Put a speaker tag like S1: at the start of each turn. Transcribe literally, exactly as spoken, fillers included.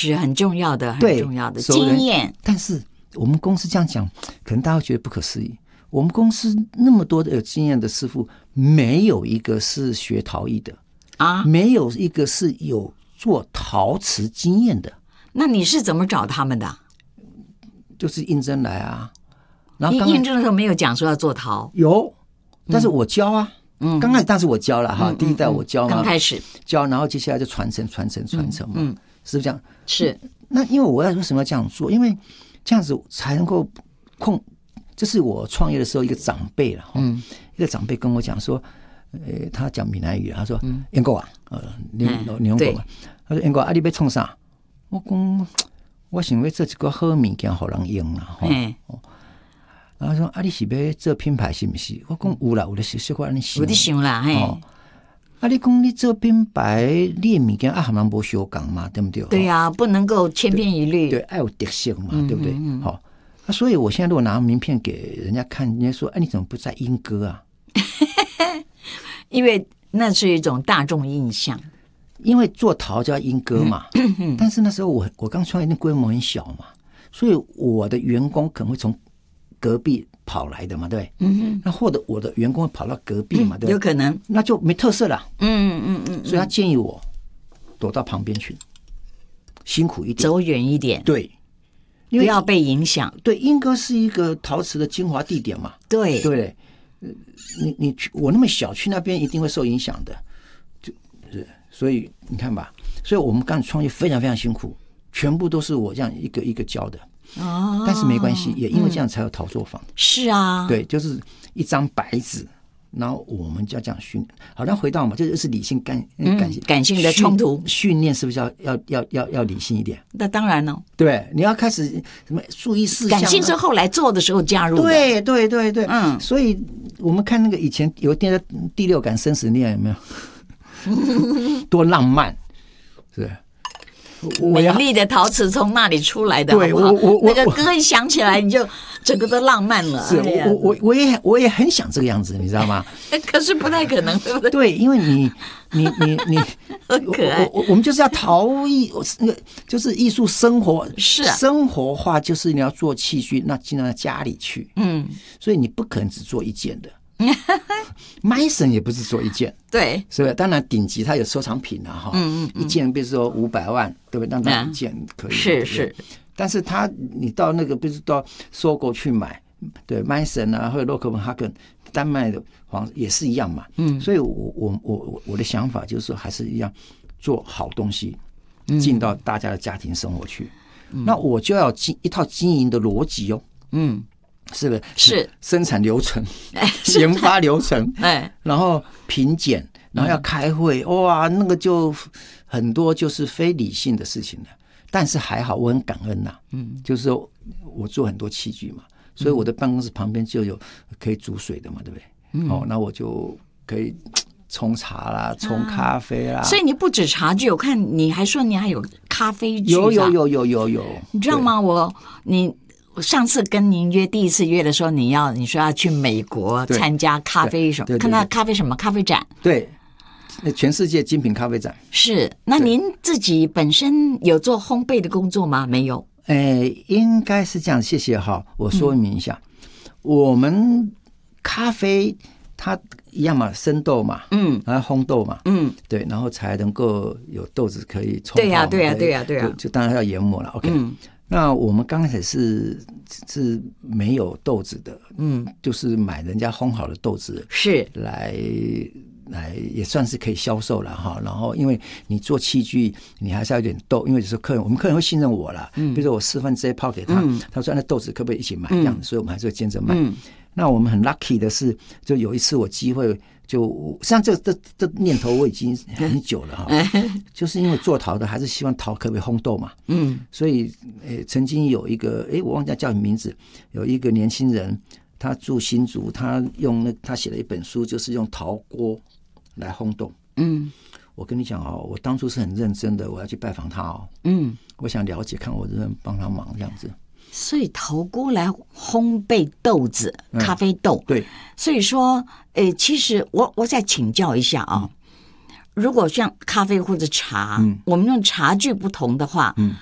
S1: 是很重要的，很重要的经验。
S2: 但是我们公司这样讲，可能大家会觉得不可思议。我们公司那么多的有经验的师傅，没有一个是学陶艺的啊，没有一个是有做陶瓷经验的。
S1: 那你是怎么找他们的？
S2: 就是应征来啊。然后
S1: 刚应征的时候没有讲说要做陶，
S2: 有，但是我教啊。嗯，刚开始当时我教了哈，嗯、第一代我教嘛，
S1: 刚开始
S2: 教，然后接下来就传承、传承、传承嘛，嗯，嗯是不是这样？
S1: 是。
S2: 那因为我要为什么要这样做？因为这样子才能够控。这是我创业的时候一个长辈了，嗯，一个长辈跟我讲说，呃，他讲闽南语，他说：“燕哥啊，呃，你你用过嘛？”他说：“燕哥啊，你要创啥？”我讲，我想要做一个好物件，互人用啦，吼。然后说啊，你是要做品牌是不是？我讲有啦，有的是小可安尼想，
S1: 有的想啦，嘿。
S2: 啊，你讲你做品牌，你的物件啊，和人无相共嘛，对不对？
S1: 对呀、啊，不能够千篇一律，
S2: 对，爱有特色嘛，嗯、对不对？好、嗯啊，所以我现在如果拿名片给人家看，人家说，哎、啊，你怎么不在莺歌啊？
S1: 因为那是一种大众印象。
S2: 因为做陶叫莺歌嘛，嗯、但是那时候我我刚创业，那规模很小嘛，所以我的员工可能会从隔壁跑来的嘛，对不对？嗯哼，那或者我的员工会跑到隔壁嘛，嗯、对不对？
S1: 有可能，
S2: 那就没特色了。
S1: 嗯嗯嗯，
S2: 所以他建议我躲到旁边去，辛苦一点，
S1: 走远一点，
S2: 对，
S1: 不要被影响。
S2: 对，莺歌是一个陶瓷的精华地点嘛，
S1: 对
S2: 对不对？你你去我那么小去那边一定会受影响的，就是所以你看吧，所以我们刚创业非常非常辛苦，全部都是我这样一个一个教的。哦，但是没关系，也因为这样才有陶作坊。嗯、
S1: 是啊，
S2: 对，就是一张白纸，然后我们就要这样训练。好像回到嘛，这就是理性感感性、
S1: 嗯、感性的冲突
S2: 训练，是不是要要要要要理性一点？
S1: 那当然了，
S2: 对，你要开始什么注意事项、啊。
S1: 感性是后来做的时候加入的。
S2: 对对对对，嗯，所以我们看那个以前有个电视《第六感生死恋》，有没有？多浪漫，是。
S1: 美丽的陶瓷从那里出来的，
S2: 对，
S1: 好不好？
S2: 我我
S1: 那个歌一响起来，你就整个都浪漫了。
S2: 是，我我我也我也很想这个样子，你知道吗？
S1: 可是不太可能，对不对？
S2: 对，因为你你你你
S1: 很可爱。
S2: 我我们就是要陶艺，那个就是艺术生活，
S1: 是啊，
S2: 生活化，就是你要做器具，那尽量在家里去。嗯，所以你不可能只做一件的。Mason 也不是做一件，
S1: 对，
S2: 是不是？当然顶级它有收藏品啊，哈，嗯嗯，一件比如说五百万，对不对？那那一件可以，
S1: 是是。
S2: 但是他你到那个，比如到搜狗去买，对 ，Mason 啊，或者洛克文哈根、丹麦的黄也是一样嘛，嗯。所以我我我我的想法就是说，还是一样做好东西，进到大家的家庭生活去。嗯、那我就要经一套经营的逻辑哦，嗯。是不是？
S1: 是
S2: 生产流程、研发流程，
S1: 哎，
S2: 然后品检，然后要开会，嗯、哇，那个就很多就是非理性的事情了。但是还好，我很感恩呐、啊，嗯，就是说我做很多器具嘛，所以我的办公室旁边就有可以煮水的嘛，对不对？嗯、哦，那我就可以冲茶啦，冲咖啡啦。
S1: 啊、所以你不止茶具，我看你还说你还有咖啡具，
S2: 有有有有有有，
S1: 你知道吗？我你。我上次跟您约第一次约的时候，你要你说要去美国参加咖啡什么？看到咖啡什么咖啡展？
S2: 对，全世界精品咖啡展。
S1: 是，那您自己本身有做烘焙的工作吗？没有。
S2: 诶，应该是这样。谢谢哈，我说明一下，嗯、我们咖啡它一样嘛，生豆嘛，嗯，然后烘豆嘛，嗯，对，然后才能够有豆子可以冲泡。
S1: 对呀、啊，对呀、啊，对呀、啊，对呀、啊，
S2: 就当然要研磨了。OK。嗯，那我们刚开始是是没有豆子的，嗯，就是买人家烘好的豆子
S1: 是
S2: 来来也算是可以销售了哈。然后因为你做器具，你还是要有点豆，因为有时候客人我们客人会信任我啦，嗯，比如说我示范直接泡给他，嗯、他说那豆子可不可以一起买这样子，嗯、所以我们还是会兼着卖。嗯，那我们很 lucky 的是，就有一次我机会。就像这这这念头我已经很久了哈，就是因为做陶的还是希望陶可不可以烘豆嘛，嗯，所以诶曾经有一个诶我忘记叫你名字，有一个年轻人他住新竹，他用那他写了一本书，就是用陶锅来烘豆，嗯，我跟你讲哦，我当初是很认真的，我要去拜访他哦，嗯，我想了解看我能不能帮他忙这样子。
S1: 所以陶锅来烘焙豆子，咖啡豆。
S2: 嗯、对，
S1: 所以说，诶，其实我我再请教一下啊，嗯、如果像咖啡或者茶，嗯、我们用茶具不同的话，嗯、